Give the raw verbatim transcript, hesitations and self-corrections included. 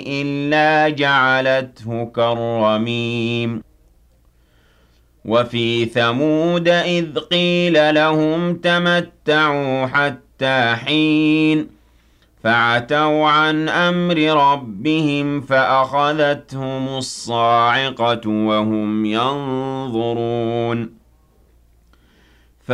إِلَّا جَعَلَتْهُ كَالرَّمِيمِ وَفِي ثَمُودَ إِذْ قِيلَ لَهُمْ تَمَتَّعُوا حَتَّىٰ حِينٍ فَعَتَوْا عَنْ أَمْرِ رَبِّهِمْ فَأَخَذَتْهُمُ الصَّاعِقَةُ وَهُمْ يَنظُرُونَ